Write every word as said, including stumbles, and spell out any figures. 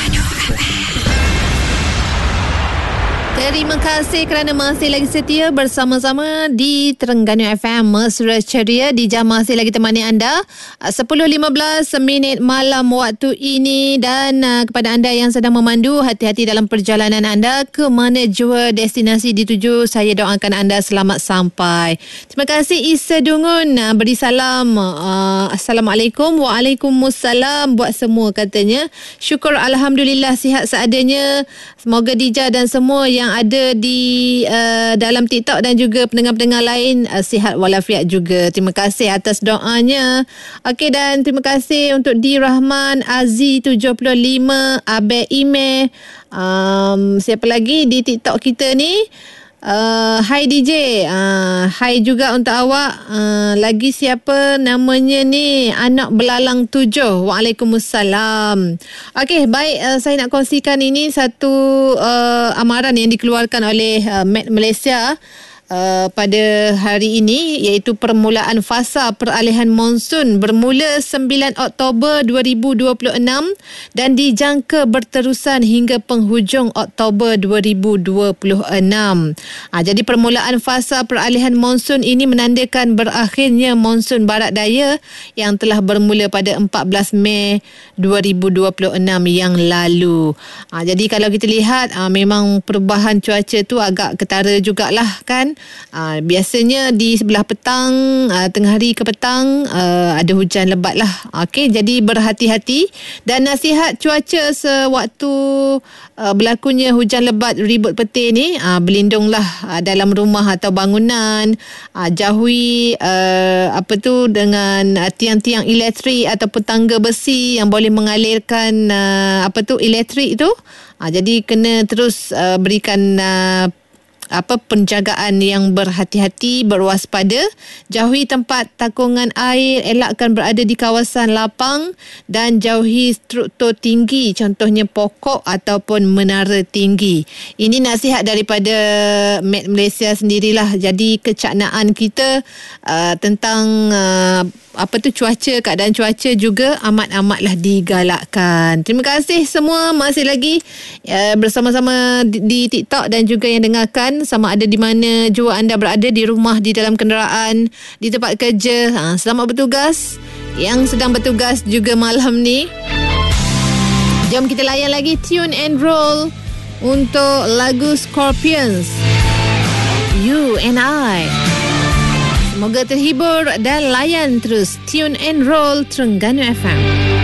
Terima kasih kerana masih lagi setia bersama-sama di Terengganu F M Mesra Ceria. Di jam masih lagi temani anda sepuluh lima belas minit malam waktu ini. Dan uh, kepada anda yang sedang memandu, hati-hati dalam perjalanan anda ke mana jua destinasi dituju. Saya doakan anda selamat sampai. Terima kasih Isa Dungun, uh, beri salam. uh, Assalamualaikum. Waalaikumsalam buat semua katanya. Syukur Alhamdulillah sihat seadanya. Semoga Dija dan semua yang ada di uh, dalam TikTok dan juga pendengar-pendengar lain uh, sihat walafiat juga. Terima kasih atas doanya. Okey, dan terima kasih untuk D Rahman, Azi tujuh puluh lima, Abel Ime. Um, siapa lagi di TikTok kita ni? Uh, hai D J, uh, hai juga untuk awak. Uh, lagi siapa namanya ni? Anak Belalang tujuh. Waalaikumsalam. Okey, baik, uh, saya nak kongsikan ini satu uh, amaran yang dikeluarkan oleh uh, Met Malaysia Uh, pada hari ini, iaitu permulaan fasa peralihan monsun bermula sembilan Oktober dua ribu dua puluh enam dan dijangka berterusan hingga penghujung Oktober dua ribu dua puluh enam. Ha, jadi permulaan fasa peralihan monsun ini menandakan berakhirnya monsun barat daya yang telah bermula pada empat belas Mei dua ribu dua puluh enam yang lalu. Ha, jadi kalau kita lihat, ha, memang perubahan cuaca tu agak ketara jugalah kan. Uh, biasanya di sebelah petang, uh, tengah hari ke petang, uh, ada hujan lebat lah. Okey, jadi berhati-hati. Dan nasihat cuaca sewaktu uh, berlakunya hujan lebat ribut petir ni, uh, berlindunglah uh, dalam rumah atau bangunan. Uh, jauhi uh, apa tu dengan uh, tiang-tiang elektrik ataupun tangga besi yang boleh mengalirkan uh, apa tu elektrik tu. Uh, jadi kena terus uh, berikan uh, apa penjagaan yang berhati-hati, berwaspada. Jauhi tempat takungan air, elakkan berada di kawasan lapang dan jauhi struktur tinggi, contohnya pokok ataupun menara tinggi. Ini nasihat daripada Met Malaysia sendirilah. Jadi kecaknaan kita uh, tentang uh, apa tu cuaca, keadaan cuaca juga amat-amatlah digalakkan. Terima kasih semua masih lagi uh, bersama-sama di, di TikTok dan juga yang dengarkan, sama ada di mana jua anda berada, di rumah, di dalam kenderaan, di tempat kerja. Ha, selamat bertugas yang sedang bertugas juga malam ni. Jom kita layan lagi Tune and Roll untuk lagu Scorpions, You and I. Semoga terhibur dan layan terus Tune and Roll Terengganu F M.